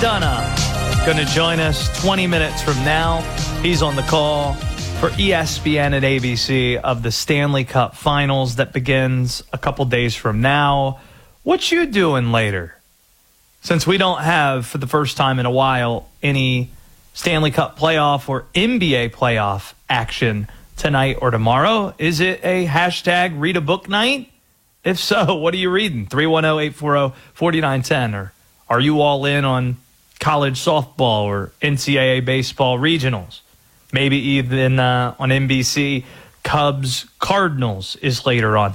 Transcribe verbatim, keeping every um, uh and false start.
McDonough going to join us twenty minutes from now. He's on the call for E S P N and A B C of the Stanley Cup Finals that begins a couple days from now. What you doing later? Since we don't have, for the first time in a while, any Stanley Cup playoff or N B A playoff action tonight or tomorrow, is it a hashtag read a book night? If so, what are you reading? three one zero, eight four zero, four nine one zero. Or are you all in on college softball or N C double A baseball regionals? Maybe even uh, on N B C, Cubs Cardinals is later on